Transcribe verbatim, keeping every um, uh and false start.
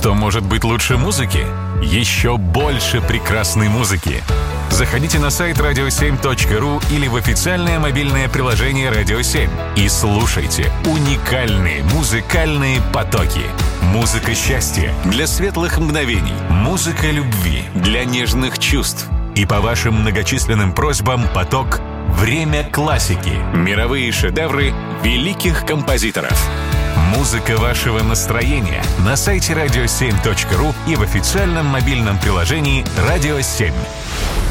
Что может быть лучше музыки? Еще больше прекрасной музыки. Заходите на сайт радио семь точка ру или в официальное мобильное приложение «Радио семь» и слушайте уникальные музыкальные потоки. Музыка счастья для светлых мгновений. Музыка любви для нежных чувств. И по вашим многочисленным просьбам поток «Время классики». Мировые шедевры великих композиторов. Музыка вашего настроения на сайте радио семь точка ру и в официальном мобильном приложении «Радио семь».